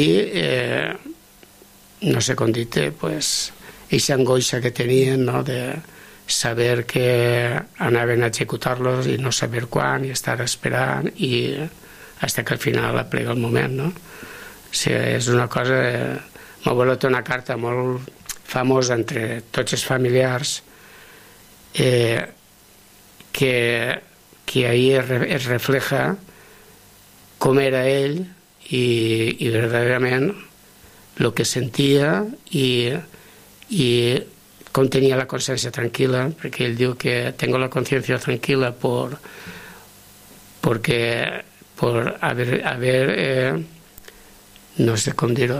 no sé com dir-te, aquesta angoixa que tenien, no?, de saber que anaven a executar-los i no saber quan, i estar esperant, i fins que al final aplega el moment, no? O sigui, és una cosa... M'abuelo té una carta molt famosa entre tots els familiars que ahí es refleja com era ell i verdaderament el que sentia i com tenia la consciència tranquil·la, perquè ell diu que tengo la conciencia tranquila por haber no sé com dir-ho,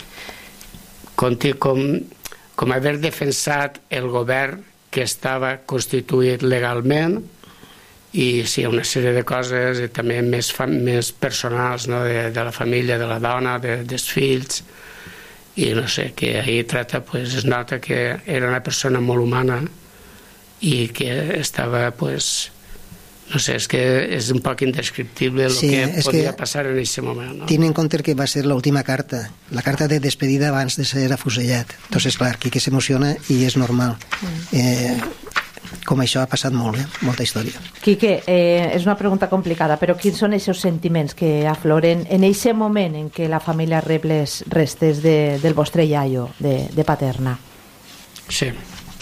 com haver defensat el govern que estava constituït legalment, i sí, una sèrie de coses també més personals, no?, de la família, de la dona, dels fills, i no sé, que ahir trata, es nota que era una persona molt humana i que estava, no sé, és que és un poc indescriptible el que podia passar en aquest moment, no? Tiene en compte que va ser l'última carta, la carta de despedida abans de ser afusellat. Entonces, clar, Quique s'emociona i és normal. Com això ha passat molt, molta història. Quique, és una pregunta complicada, però quins són els seus sentiments que afloren en aquest moment en què la família rep les restes del vostre iaio, de Paterna? Sí.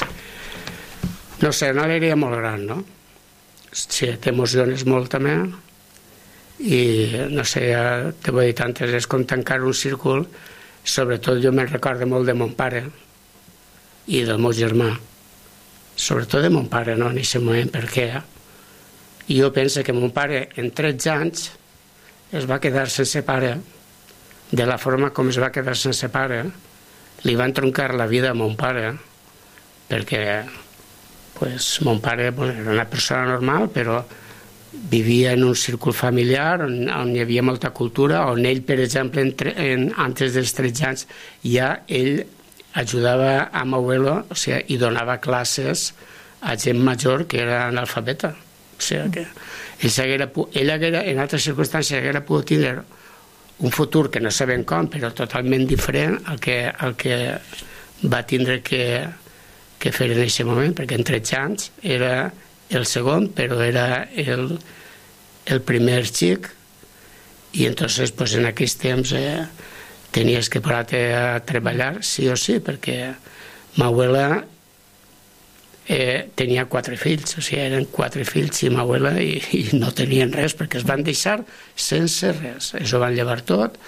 No sé, una alegria molt gran, no? Sí, t'emociones molt també, i no sé, ja te vull dir tantes, és com tancar un círcul. Sobretot jo me'n recordo molt de mon pare i del meu germà, sobretot de mon pare, no, en aquest moment, perquè jo penso que mon pare en 13 anys es va quedar sense pare, de la forma com es va quedar sense pare, li van troncar la vida a mon pare, perquè mon pare era una persona normal, però vivia en un círcul familiar on hi havia molta cultura, on ell, per exemple, antes dels 13 anys, ja ell ajudava a m'abuelo, o sigui, i donava classes a gent major que era analfabeta. O sigui, que ell en altres circumstàncies haguera pogut tindre un futur que no sabem com, però totalment diferent al que va tindre que fer en aquest moment, perquè en 13 anys era el segon, però era el primer xic, i entonces en aquells temps tenies que parar-te a treballar sí o sí, perquè ma abuela tenia 4 fills, o sigui, eren 4 fills i ma abuela i no tenien res, perquè es van deixar sense res, això van llevar tot,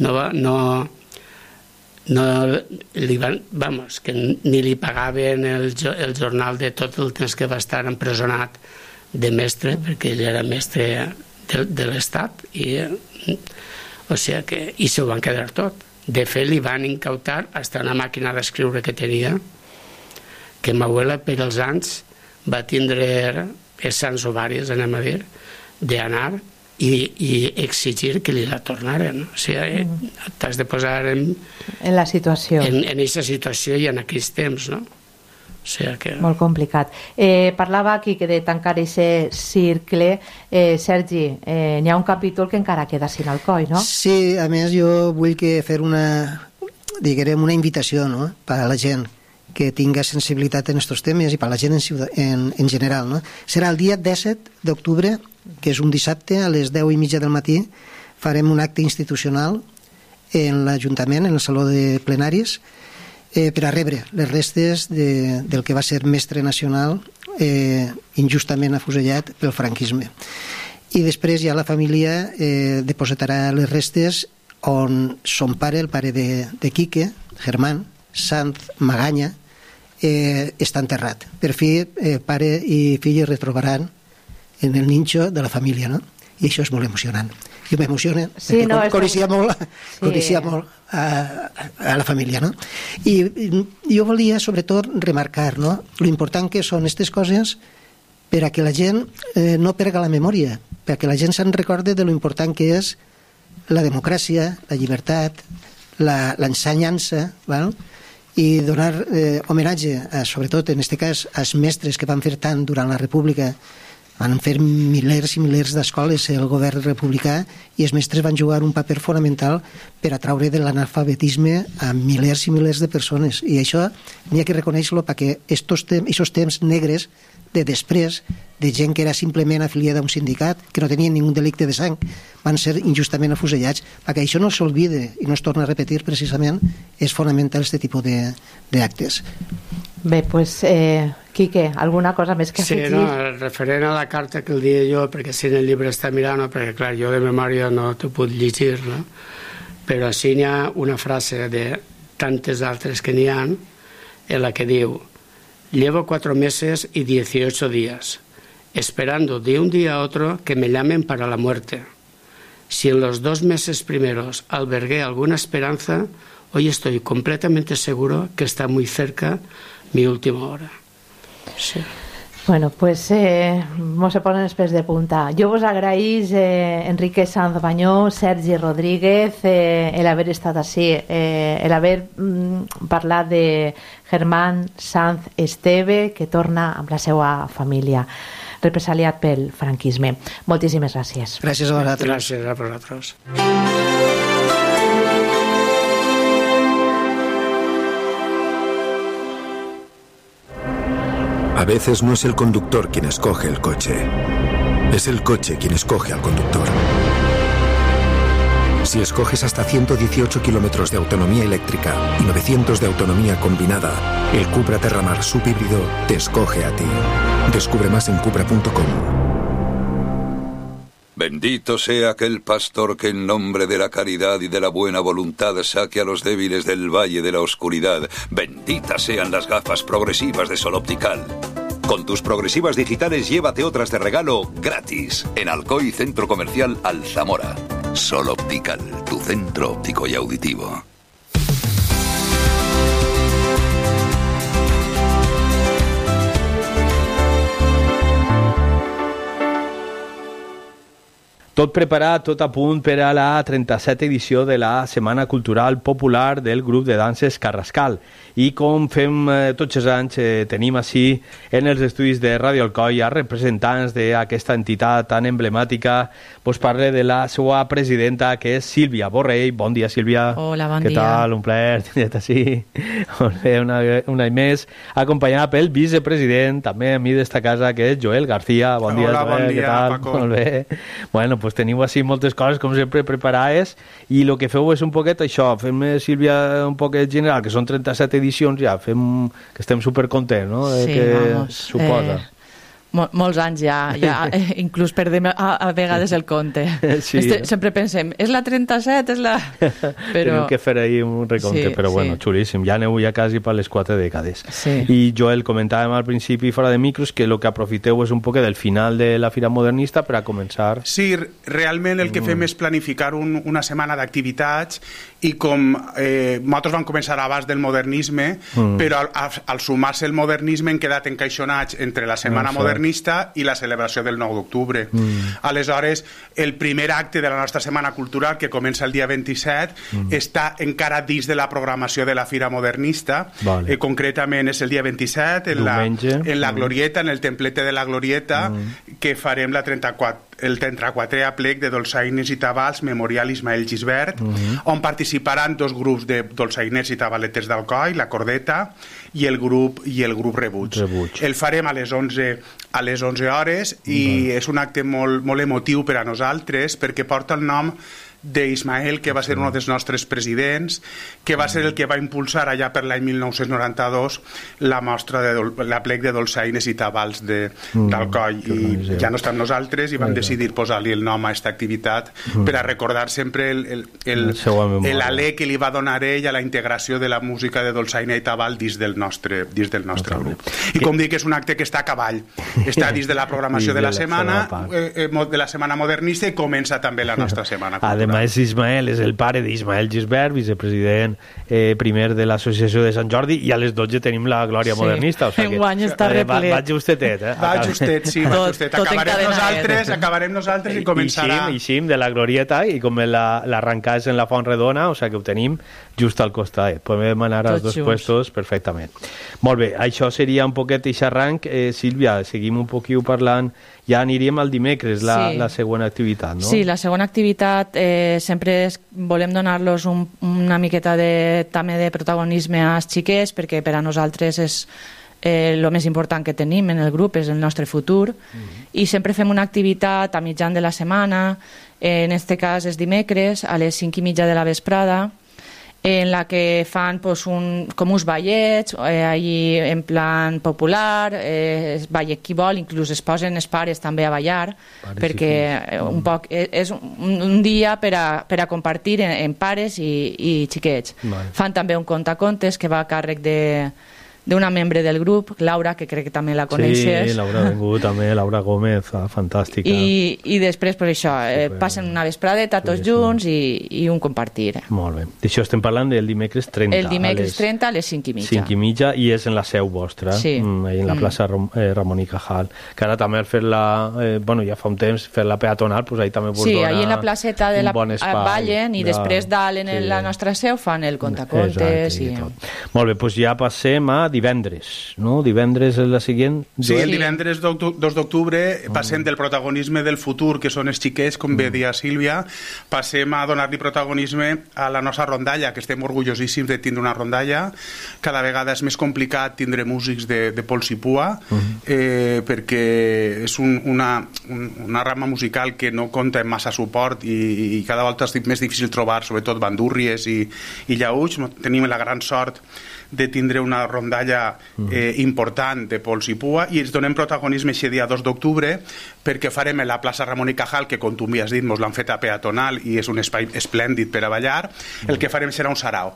que ni li pagaven el jornal de tot el temps que va estar empresonat de mestre, perquè ell era mestre de l'Estat, o sigui que i s'ho van quedar tot. De fet, li van incautar fins una màquina d'escriure que tenia, que ma abuela per els anys va tindre sants ovaris, anem a dir, d'anar i exigir que li la tornaren. O sigui, t'has de posar en la situació. En aquesta situació i en aquells temps, no? O sigui que... Molt complicat. Parlava aquí que de tancar aquest cercle, Sergi, n'hi ha un capítol que encara queda sin Alcoi, no? Sí, a més jo vull fer una invitació, no?, per a la gent que tinga sensibilitat en aquests temes i per a la gent en general, no? Serà el dia 17 d'octubre, que és un dissabte, a les 10:30 del matí, farem un acte institucional en l'Ajuntament, en el Saló de Plenaris, per a rebre les restes del que va ser mestre nacional injustament afusellat pel franquisme. I després ja la família depositarà les restes on son pare, el pare de Quique, Germán Sanz Magaña, està enterrat. Per fi, pare i fill es retrobaran en el ninxo de la família, no? I això és molt emocionant. Jo m'emociona, sí, perquè coneixia molt a la família, no? I jo volia, sobretot, remarcar, no?, lo important que són aquestes coses per a que la gent no perga la memòria, perquè la gent se'n recorde de lo important que és la democràcia, la llibertat, l'ensenyança, val? I donar homenatge, sobretot en aquest cas, als mestres que van fer tant durant la República. Van fer milers i milers d'escoles el govern republicà i els mestres van jugar un paper fonamental per atraure de l'analfabetisme a milers i milers de persones. I això n'hi ha que reconèixer-lo perquè aquests temps negres de després, de gent que era simplement afiliada a un sindicat, que no tenien ningun delicte de sang, van ser injustament afusellats, perquè això no s'olvide i no es torna a repetir precisament, és fonamental aquest tipus d'actes. Bé, doncs, Quique, alguna cosa més que afegir? Sí, no, referent a la carta que el dia jo, perquè si en el llibre està mirant, perquè clar, jo de memòria no t'ho puc llegir, no? Però sí n'hi ha una frase de tantes altres que n'hi ha, en la que diu: llevo 4 meses y 18 días, esperando de un día a otro que me llamen para la muerte. Si en los 2 meses primeros albergué alguna esperanza, hoy estoy completamente seguro que está muy cerca mi última hora. Sí. Bueno, pues mos se ponen els pèls de punta. Jo vos agraïs, Enrique Sanz Bañó, Sergi Rodríguez, el haver estat així, el haver parlat de Germán Sanz Esteve, que torna amb la seva família, represaliat pel franquisme. Moltíssimes gràcies. Gràcies a vosaltres. Gràcies a vosaltres. A veces no es el conductor quien escoge el coche, es el coche quien escoge al conductor. Si escoges hasta 118 kilómetros de autonomía eléctrica y 900 de autonomía combinada, el Cupra Terramar subhíbrido te escoge a ti. Descubre más en cupra.com. Bendito sea aquel pastor que en nombre de la caridad y de la buena voluntad saque a los débiles del valle de la oscuridad. Benditas sean las gafas progresivas de Sol Optical. Con tus progresivas digitales llévate otras de regalo gratis en Alcoy Centro Comercial Alzamora. Sol Optical, tu centro óptico y auditivo. Tot preparat, tot a punt per a la 37 edició de la Setmana Cultural Popular del grup de danses Carrascal. I com fem tots els anys, tenim així en els estudis de Ràdio Alcoi a representants d'aquesta entitat tan emblemàtica. Vos parle de la seva presidenta, que és Sílvia Borrell. Bon dia, Sílvia. Hola, bon dia. Què tal? Un plaer tenir-te així. Un any més. Acompanyada pel vicepresident, també a mi d'esta casa, que és Joel García. Bon dia, Hola, Joel. bon dia, què tal? Paco. Molt bé. Bueno, pues teniu així moltes coses, com sempre, preparades, i el que feu és un poquet això. Fem, Sílvia, un poquet general, que són 37 edicions ja, fem que estem supercontents, no? Sí, que vamos. suposa. Molts anys ja inclús perdem a vegades el compte. Sí, sempre pensem, és la 37, és la... Tenim que fer ahir un recompte, Sí, però bueno, sí. xulíssim. Ja aneu ja quasi per les 4 dècades. Sí. I Joel, comentàvem al principi fora de micros que el que aprofiteu és un poquet del final de la Fira Modernista per a començar. Sí, realment el que fem és planificar una setmana d'activitats i com nosaltres vam començar abans del modernisme, però al sumar-se el modernisme hem quedat encaixonats entre la setmana modernista i la celebració del 9 d'octubre. Aleshores, el primer acte de la nostra setmana cultural, que comença el dia 27, està encara dins de la programació de la Fira Modernista. Vale. Concretament és el dia 27, en la Glorieta, en el templete de la Glorieta, que farem el 34è aplec de dolçaines i tabals Memorial Ismael Gisbert, on participaran 2 grups de dolçainers i tabaleters d'Alcoi, la Cordeta i el grup Rebuig. El farem a les 11 hores i és un acte molt, molt emotiu per a nosaltres perquè porta el nom d'Ismael, que va ser un dels nostres presidents, que va ser el que va impulsar allà per l'any 1992 la mostra l'aplec de dolçaines i tabals d'Alcoi, i ja no està amb nosaltres i vam decidir posar-li el nom a aquesta activitat per a recordar sempre l'alè que li va donar ell a la integració de la música de dolçaina i tabal dins del nostre grup. I com dic, és un acte que està a cavall, està dins de la programació de la setmana modernista, i comença també la nostra setmana cultural. Además, Ismael és el pare d'Ismael Gisbert, vicepresident primer de l'Associació de Sant Jordi, i a les 12 tenim la Glòria Modernista. O sigui enguany està replet. Va justetet, Va justet, sí, va justet. Acabarem nosaltres i començarà... I de la Glorieta, i com l'arrencada és en la Font Redona, o sigui que ho tenim just al costat. Podem anar als dos puestos perfectament. Molt bé, això seria un poquet i xarranc. Sílvia, seguim un poquiu parlant. Ja aniríem al dimecres, la següent activitat, no? Sí, la següent activitat sempre volem donar-los una miqueta també de protagonisme als xiquets, perquè per a nosaltres és el més important que tenim en el grup, és el nostre futur, i sempre fem una activitat a mitjan de la setmana, en este cas és dimecres, a les 5:30 de la vesprada, en la que fan com uns ballets allí en plan popular, ballet qui vol, inclús es posen els pares també a ballar, perquè un poc és un dia per a compartir en pares i xiquets. Fan també un contacontes que va a càrrec d'una membre del grup, Laura, que crec que també la coneixes. Sí, Laura ha vingut també, Laura Gómez, fantàstica. I després, per això, passen una vespradeta tots junts i un compartir. Molt bé. D'això estem parlant del dimecres 30. El dimecres 30 a les 5:30. 5:30, i és en la seu vostra, en la plaça Ramon y Cajal, que ara també al fer-la, ja fa un temps, fer-la peatonal, doncs ahí també sí, ahí en la placeta de la ballen, i després dalt en la nostra seu fan el contacontes. Molt bé, doncs ja passem a divendres, no? Divendres és la següent. Sí, el divendres 2 d'octubre passem del protagonisme del futur, que són els xiquets, com bé dia Sílvia, passem a donar-li protagonisme a la nostra rondalla, que estem orgullosíssims de tindre una rondalla. Cada vegada és més complicat tindre músics de pols i pua, perquè és una rama musical que no compta amb massa suport, i cada volta és més difícil trobar, sobretot bandúrries i llaüts. Tenim la gran sort de tindre una rondalla important de pols i pua, i ens donem protagonisme aquest dia 2 d'octubre perquè farem a la plaça Ramon y Cajal, que com tu m'has dit, mos l'han fet a peatonal i és un espai esplèndid per a ballar. El que farem serà un sarau.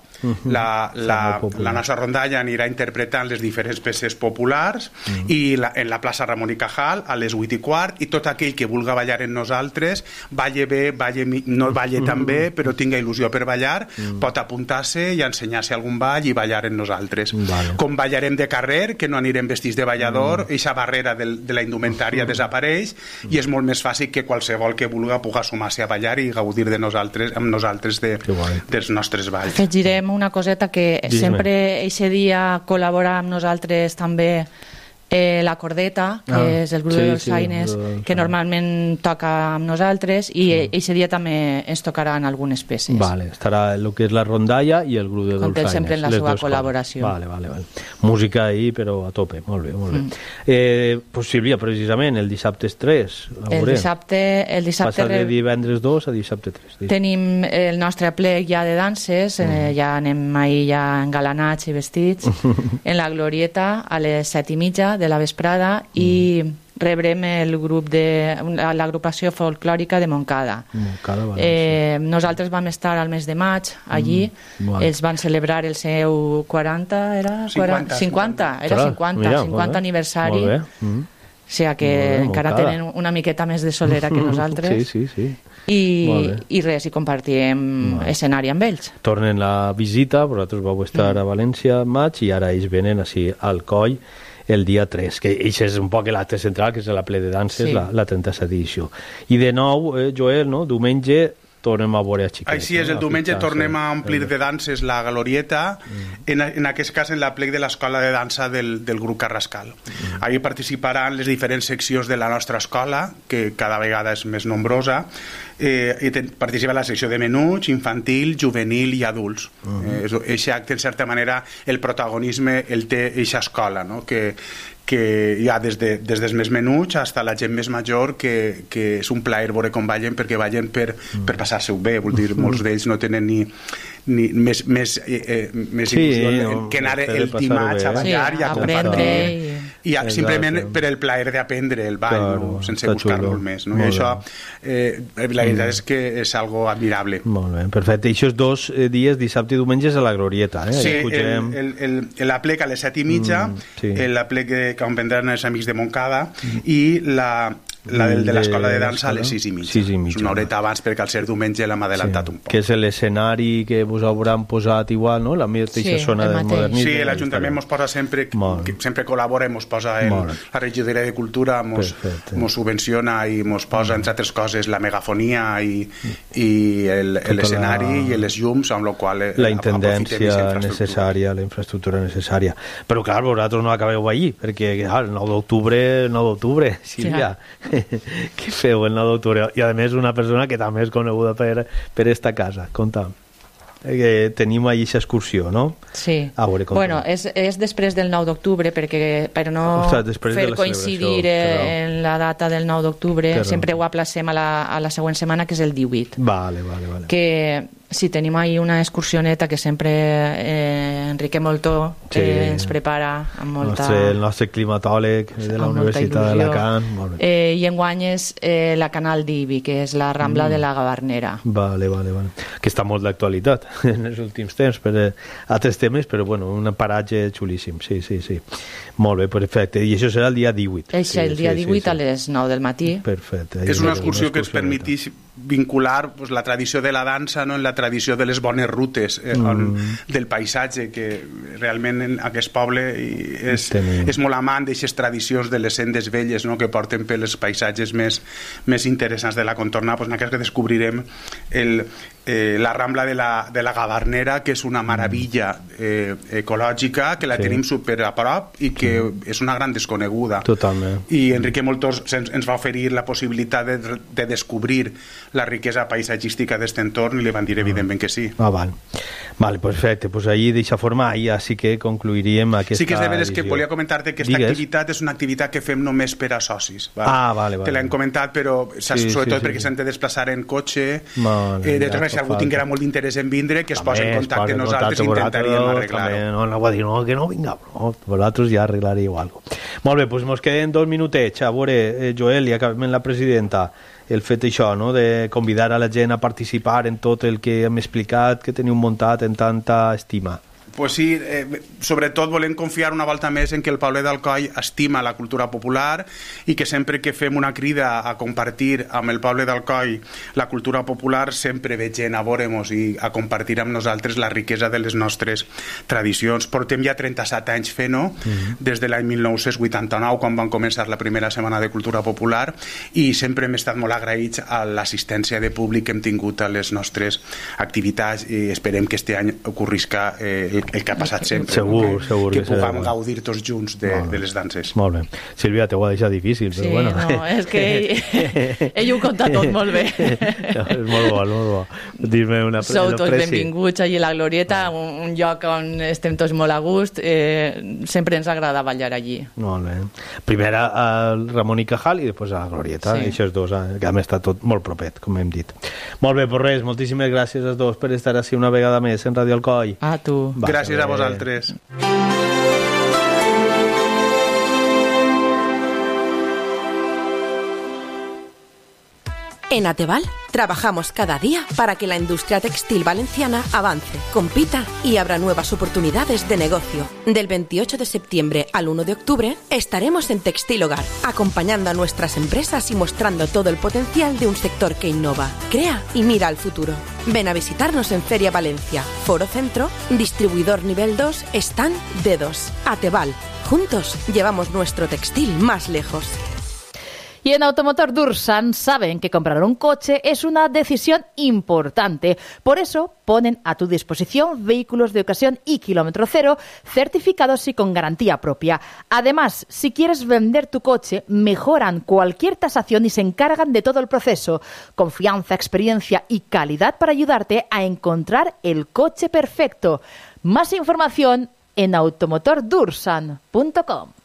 La nostra rondalla anirà interpretant les diferents peces populars, i en la plaça Ramon y Cajal a les 8:15, i tot aquell que vulga ballar en nosaltres, balle bé, no balle tan bé, però tinga il·lusió per ballar, pot apuntar-se i ensenyar-se algun ball i ballar en nosaltres. Com ballarem de carrer, que no anirem vestits de ballador, aquesta barrera de la indumentària desapareix, i és molt més fàcil que qualsevol que vulga puga sumar-se a ballar i gaudir de nosaltres, amb nosaltres dels nostres balls. Afegirem una coseta, que sempre aquest dia col·labora amb nosaltres també la Cordeta, que és el grup de dolçaines, que normalment toca amb nosaltres, i aquest dia també ens tocaran algunes peces. Estarà el que és la rondalla i el grup de dolçaines. Comptem sempre en la seva col·laboració. Música ahí, però a tope. Molt bé. Pues Sílvia, precisament, el dissabte és 3. El dissabte... Passar de divendres 2 a dissabte 3. Tenim el nostre aplec ja de danses, ja anem ahí ja engalanats i vestits, en la Glorieta a les 7:30 de la vesprada, i rebrem el grup de l'agrupació folclòrica de Montcada. Nosaltres vam estar al mes de maig allí, ells van celebrar el seu 50 aniversari, o sigui que encara tenen una miqueta més de solera que nosaltres. I res, i compartirem escenari amb ells. Tornen la visita, vosaltres vau estar a València en maig, i ara ells venen així al Coll el dia 3, que això és un poc l'acte central, que és la ple de danses, la 37 edició. I de nou, Joel, diumenge tornem a veure a xiquets. Així és, el diumenge tornem a omplir de danses la Glorieta, en aquest cas en l'aplec de l'escola de dansa del grup Carrascal. Ahí participaran les diferents seccions de la nostra escola, que cada vegada és més nombrosa. participa en la secció de menuts, infantil, juvenil i adults. Eixe acte, en certa manera, el protagonisme el té eixa escola, no? que hi ha des dels més menuts fins a la gent més major, que és un plaer veure com ballen, perquè ballen per passar-se-ho bé. Vull dir, molts d'ells no tenen ni més il·lusió que anar el dimarts a ballar i a compartir. I simplement per el plaer d'aprendre el ball, sense buscar molt més. I això, la veritat és que és algo admirable. Molt bé, perfecte. I aquests 2 dies, dissabte i diumenge, és a la Glorieta. Sí, l'aplec a les 7:30, l'aplec que vendran els amics de Montcada, i la de l'escola de dansa a les 6:30. És una horeta abans, perquè al ser diumenge l'hem adelantat un poc. Que és l'escenari que vos hauran posat igual, no? La mateixa zona del modernisme. Sí, l'Ajuntament ens posa sempre col·labora, ens posa la regidoria de Cultura, ens subvenciona i ens posa, entre altres coses, la megafonia i l'escenari i les llums, amb la qual la intendència necessària, la infraestructura necessària. Però clar, vosaltres no acabeu allí, perquè el 9 d'octubre, Sílvia, què feu el 9 d'octubre? I a més una persona que també és coneguda per esta casa. Conta'm. Tenim allí aquesta excursió, no? Sí. Bueno, és després del 9 d'octubre, per no fer coincidir en la data del 9 d'octubre, sempre ho aplacem a la següent setmana, que és el 18. Vale. Que sí, tenim ahí una excursioneta que sempre Enrique Moltó ens prepara amb molta... El nostre climatòleg de la Universitat d'Alacant. I enguany és la Canal d'Ibi, que és la Rambla de la Gavarnera. Vale. Que està molt d'actualitat en els últims temps per altres temes, però bueno, un paratge xulíssim. Sí. Molt bé, perfecte. I això serà el dia 18. El dia 18 a les 9 del matí. Perfecte. És una excursió que ens permetís vincular la tradició de la dansa en la tradició de les bones rutes del paisatge, que realment en aquest poble és molt amant d'aquestes tradicions de les sendes velles, que porten per els paisatges més interessants de la contorna. En aquest que descobrirem la Rambla de la Gavarnera, que és una meravella ecològica, que la tenim super a prop i que és una gran desconeguda. Totalment. I Enrique Moltós ens va oferir la possibilitat de descobrir la riquesa paisatgística d'aquest entorn, i li van dir evidentment que sí. Vale, perfecte. Pues ahí d'aquesta forma ja sí que concluiríem aquesta Sí que és de veres que volia comentar-te que aquesta activitat és una activitat que fem només per a socis. Vale. Te l'hem comentat, però sobretot perquè s'han de desplaçar en cotxe. De totes maneres, si algú tinguera molt d'interès en vindre, que es posi en contacte amb nosaltres i intentaríem arreglar-ho. No va dir que no vinga, vosaltres ja arreglaríeu alguna cosa. Molt bé, doncs ens queden 2 minutets. A veure, Joel, i acabem amb la presidenta. El fet això, de convidar a la gent a participar en tot el que hem explicat, que teniu muntat en tanta estima. Pues sí, sobretot volem confiar una volta més en que el poble d'Alcoi estima la cultura popular i que sempre que fem una crida a compartir amb el poble d'Alcoi la cultura popular sempre ve gent a veure-nos i a compartir amb nosaltres la riquesa de les nostres tradicions. Portem ja 37 anys fent-ho, des de l'any 1989, quan van començar la primera setmana de cultura popular, i sempre hem estat molt agraïts a l'assistència de públic que hem tingut a les nostres activitats, i esperem que este any ocorrisca el que ha passat sempre, segur que puguem gaudir tots junts de les danses. Molt bé. Sílvia, t'ho ha deixat difícil, però bueno. Sí, no, és que ell ho conta tot molt bé. És molt bo. Dir-me una preci. Sou tots benvinguts allí a la Glorieta, un lloc on estem tots molt a gust. Sempre ens agrada ballar allí. Molt bé. Primer al Ramon y Cajal i després a la Glorieta, aquests dos, que hem estat tot molt propet, com hem dit. Molt bé, pues res, moltíssimes gràcies als dos per estar així una vegada més en Radio Alcoi. A tu. Gràcies a vosaltres. En Ateval trabajamos cada día para que la industria textil valenciana avance, compita y abra nuevas oportunidades de negocio. Del 28 de septiembre al 1 de octubre estaremos en Textil Hogar, acompañando a nuestras empresas y mostrando todo el potencial de un sector que innova, crea y mira al futuro. Ven a visitarnos en Feria Valencia, Foro Centro, distribuidor nivel 2, stand D2. Ateval, juntos llevamos nuestro textil más lejos. Y en Automotor Dursan saben que comprar un coche es una decisión importante. Por eso ponen a tu disposición vehículos de ocasión y kilómetro cero, certificados y con garantía propia. Además, si quieres vender tu coche, mejoran cualquier tasación y se encargan de todo el proceso. Confianza, experiencia y calidad para ayudarte a encontrar el coche perfecto. Más información en automotordursan.com.